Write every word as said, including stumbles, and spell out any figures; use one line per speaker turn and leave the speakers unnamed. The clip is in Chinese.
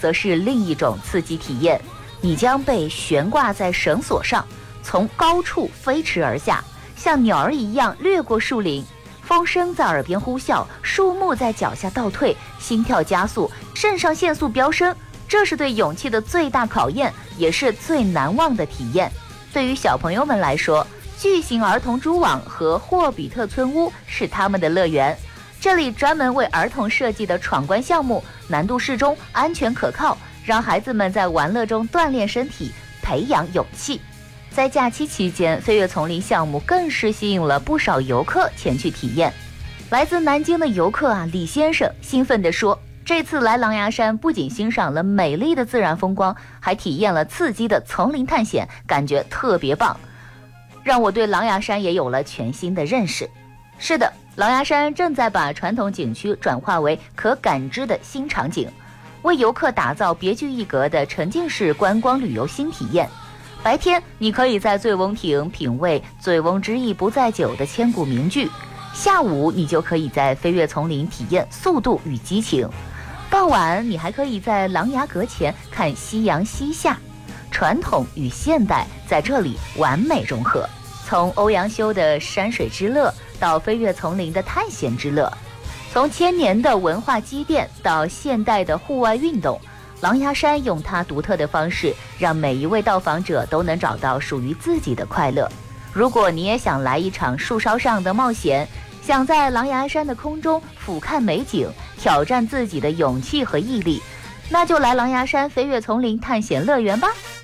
则是另一种刺激体验。你将被悬挂在绳索上，从高处飞驰而下，像鸟儿一样掠过树林。风声在耳边呼啸，树木在脚下倒退，心跳加速，肾上腺素飙升。这是对勇气的最大考验，也是最难忘的体验。对于小朋友们来说，巨型儿童蛛网和霍比特村屋是他们的乐园。这里专门为儿童设计的闯关项目，难度适中，安全可靠，让孩子们在玩乐中锻炼身体，培养勇气。在假期期间，飞跃丛林项目更是吸引了不少游客前去体验。来自南京的游客啊，李先生兴奋地说，这次来狼牙山不仅欣赏了美丽的自然风光，还体验了刺激的丛林探险，感觉特别棒，让我对狼牙山也有了全新的认识。是的，狼牙山正在把传统景区转化为可感知的新场景，为游客打造别具一格的沉浸式观光旅游新体验。白天你可以在醉翁亭品味醉翁之意不在酒的千古名句，下午你就可以在飞跃丛林体验速度与激情，傍晚你还可以在狼牙阁前看夕阳西下，传统与现代在这里完美融合。从欧阳修的山水之乐到飞跃丛林的探险之乐，从千年的文化积淀到现代的户外运动，狼牙山用它独特的方式，让每一位到访者都能找到属于自己的快乐。如果你也想来一场树梢上的冒险，想在狼牙山的空中俯瞰美景，挑战自己的勇气和毅力，那就来狼牙山飞跃丛林探险乐园吧。